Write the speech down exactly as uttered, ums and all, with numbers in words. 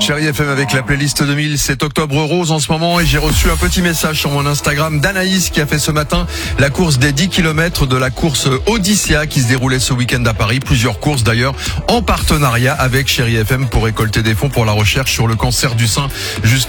Chérie F M avec la playlist deux mille, c'est Octobre Rose en ce moment et j'ai reçu un petit message sur mon Instagram d'Anaïs qui a fait ce matin la course des dix kilomètres de la course Odyssea qui se déroulait ce week-end à Paris. Plusieurs courses d'ailleurs en partenariat avec Chérie F M pour récolter des fonds pour la recherche sur le cancer du sein. Juste